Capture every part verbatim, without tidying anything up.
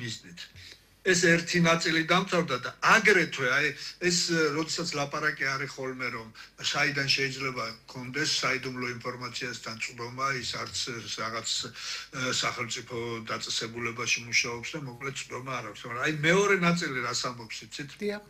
მიზნით. ეს ერთი ნაწილი დამთავრდა და აგრეთვე აი ეს როდესაც ლაპარაკი არის ხოლმე რომ საიდან შეიძლება კონდეს საიდუმლო ინფორმაციასთან წვდომა ის არც რაღაც სახელმწიფო დაწესებულებაში მუშაობს და მოკლედ წვდომა არ აქვს მაგრამ აი მეორე ნაწილი რას ამბობს იცით? დიახ.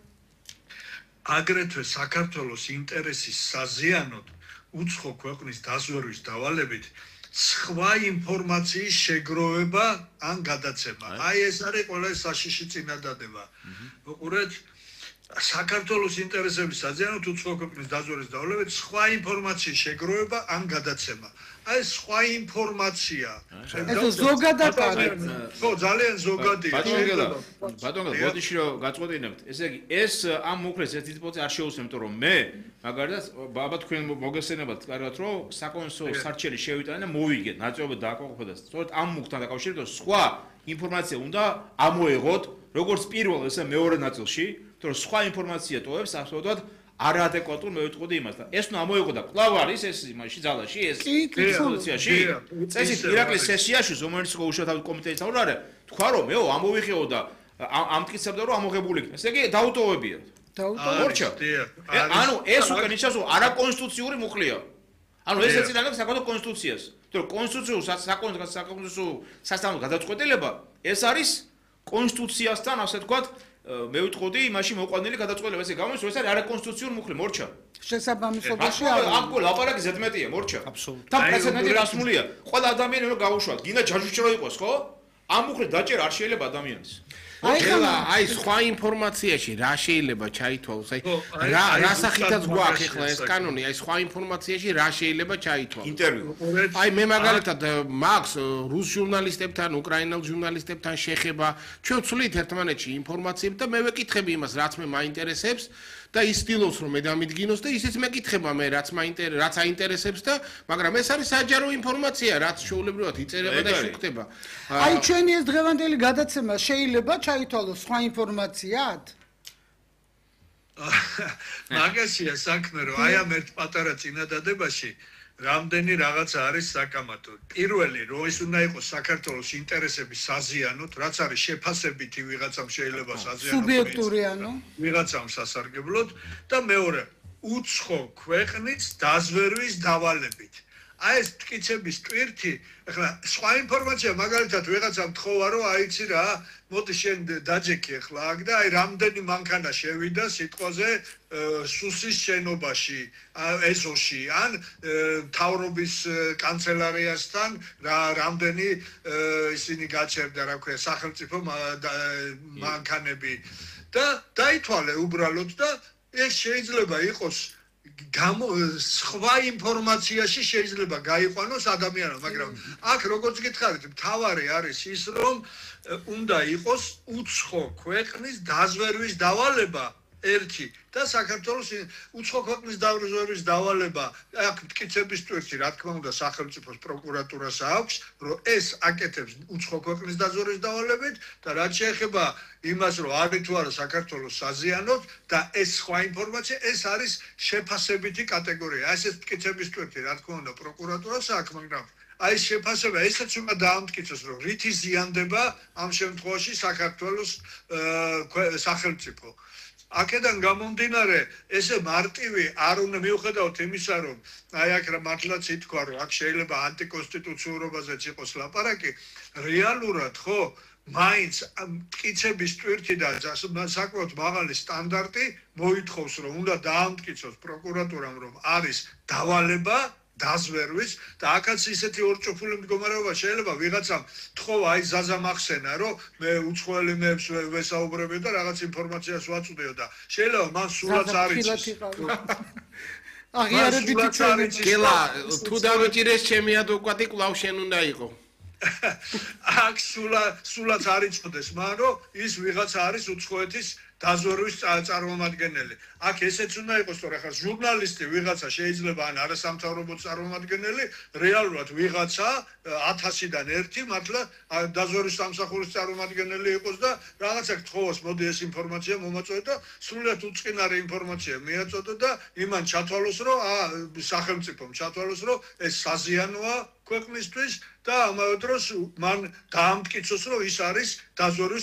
აგრეთვე საქართველოს ინტერესის საზიანოდ უცხო ქვეყნის დაზვერვის დავალებით სხვა ინფორმაციის შეგროვება ან გადაცემა. აი ეს არის ყველა საშიში წინადადება. უყურეთ საქართველოს ინტერესების საზიანოდ უცხო ქვეყნის დაზვერვის დავალებით სხვა ინფორმაციის შეგროვება ან გადაცემა. აი სხვა ინფორმაცია. ეს ზოგადად არის. ხო, ძალიან ზოგადია. ბატონო, ბატონო, ბოდიში რომ გაწყვეტინებთ. ესე იგი, ეს ამ მუქლეს ეს თითბოთი არ შეუსწრებ, იმიტომ რომ მე მაგალითად ბაბა თქვენ მოგესწრებათ კარგად რომ საკონსულო სარჩელი შევიტანე და მოვიგეთ, ნაწილობრივ დააკმაყოფილოთ და სწორედ ამ მუქთან დაკავშირებით სხვა ინფორმაცია უნდა ამოეღოთ, როგორც პირველ ესე მეორე ნაწილში, იმიტომ რომ სხვა ინფორმაცია ტოვებს აბსოლუტურად არაადეკვატურ მე ვიტყოდი იმას და ეს ნუ ამოიღო და კვლავ არის ეს იმაში ძალაში ეს რეზოლუციაში წესით ირაკლის სესიაში რომელიც უშუალოდ კომიტეტის თავი არა თქვა რომ მეო ამოვიხეო და ამტკიცებდა რომ ამოღებული იქნება ესე იგი დაუტოვებია დაუტოვებია ანუ ეს უკვე ნიშნავს რომ არაკონსტიტუციური მუხლია ანუ ეს ეწინააღმდეგება საქართველოს კონსტიტუციას იმიტომ რომ კონსტიტუციურ საკონსტიტუციო სასამართლოს გადაწყვეტილება ეს არის კონსტიტუციასთან ასე ვთქვათ მე ვიტყოდი იმაში მოყვანილი გადაწყვეტილება ესე გამოდის რომ ეს არის არაკონსტიტუციური მუხლი მორჩა შესაბამისობაში არის ამ კოლ ლაპარაკი ზედმეტია მორჩა აბსოლუტურად და პრეცედენტი გასმულია ყველა ადამიანი რომ გაუშვათ გინდა ჯაჟუჭრო იყოს ხო ამ მუხლით დაჭერა არ შეიძლება ადამიანს აი აი სხვა ინფორმაციაში რა შეიძლება ჩაითვალოს აი რა რა სახითაც გვაქვს ახლა ეს კანონი აი სხვა ინფორმაციაში რა შეიძლება ჩაითვალოს ინტერვიუ აი მე მაგალითად მაქვს რუს ჟურნალისტებთან უკრაინელ ჟურნალისტებთან შეხება ჩვენ ვცვლით ერთმანეთში ინფორმაციებს და მე ვეკითხები იმას რაც მე მაინტერესებს და ის ცდილობს რომ მე დამიდგინოს და ისიც მეკითხება მე რაც მაინტერესებს რაც აინტერესებს და მაგრამ ეს არის საჯარო ინფორმაცია რაც შეულებრივად იწერება და შეგხვდება აი ჩვენი ეს დღევანდელი გადაცემა შეიძლება ჩაითვალოს სხვა ინფორმაციად მაგაშია საქმე რომ აი ამ ერთ პატარა წინადადებაში რამდენი რაღაცა არის საკამათო. პირველი რომ ეს უნდა იყოს საქართველოს ინტერესების საზიანოდ, რაც არის შეფასებითი ვიღაცამ შეიძლება საზიანოდ სუბიექტური ანუ ვიღაცამ სასარგებლოდ და მეორე უცხო ქვეყნის დაზვერვის დავალებით. აი ეს მტკიცების ტვირთი, ახლა სხვა ინფორმაცია მაგალითად ვიღაცამ თხოვა რომ აიცი რა, მოდი შენ დაჯექი ახლა აქ და აი რამდენი მანქანა შევიდა სიტყვაზე სუსის შენობაში, ეზოში, ან მთავრობის კანცელარიასთან რა რამდენი ისინი გაჩერდა, რა ქვია, სახელმწიფო მანქანები და დაითვალე უბრალოდ და ეს შეიძლება იყოს გამო სხვა ინფორმაციაში შეიძლება გაიყვანოს ადამიანმა, მაგრამ აქ როგორც გითხარით, მთავარი არის ის, რომ უნდა იყოს უცხო ქვეყნის დაზვერვის დავალება ერთი და საქართველოს უცხო ქვეყნის დაზვერვის დავალება აქ მტკიცების ტვირთი, რა თქმა უნდა, სახელმწიფოს პროკურატურას აქვს, რომ ეს აკეთებს უცხო ქვეყნის დაზვერვის დავალებით და რაც შეეხება იმას, რომ არის თუ არა საქართველოს საზიანოდ და ეს სხვა ინფორმაცია, ეს არის შეფასებითი კატეგორია. ეს ეს მტკიცების ტვირთი, რა თქმა უნდა, პროკურატურას აქვს, მაგრამ აი შეფასება ესეც უნდა დაამტკიცოს, რომ რით იზიანდება ამ შემთხვევაში საქართველოს სახელმწიფო. აქედან გამომდინარე, ესე მარტივი არ უნდა მიუხედავთ იმისა, რომ აი აქ რა მართლაც ითქვა, რომ აქ შეიძლება ანტიკონსტიტუციურობაზეც იყოს ლაპარაკი, რეალურად ხო მაინც მტკიცების ტვირთი და საკმაოდ მაღალი სტანდარტი მოითხოვს, რომ უნდა დაამტკიცოს პროკურატურამ, რომ არის დავალება დაზვერვის და აქაც ისეთი ორჭოფული მდგომარეობა შეიძლება ვიღაცამ თხოვა აი ზაზა მახსენა რომ მე უცხოელი მეებს ვესაუბრებიო და რაღაც ინფორმაციას ვაწვდიო და შეიძლება მან სულაც არ იცის აღიარებითი წელი გელა თუ დავიჭირეს ჩემი ადვოკატი კვლავ შენ უნდა იყო აქ სულა სულაც არ იცოდეს მან რომ ის ვიღაცა არის უცხოეთის დაზვერვის წარმომადგენელი. აქ ესეც უნდა იყოს, რომ ახლა ჟურნალისტი ვიღაცა შეიძლება ან არასამთავრობო წარმომადგენელი, რეალურად ვიღაცა ათასიდან ერთი მართლა დაზვერვის სამსახურის წარმომადგენელი იყოს და რაღაცა გთხოვოს, მოდი ეს ინფორმაცია მომაწოდე და სრულიად უწყინარი ინფორმაცია მიაწოდო და იმან ჩათვალოს, რომ სახელმწიფომ ჩათვალოს, რომ ეს საზიანოა ქვეყნისთვის და ამავე დროს მან დაამტკიცოს, რომ ის არის დაზვერვის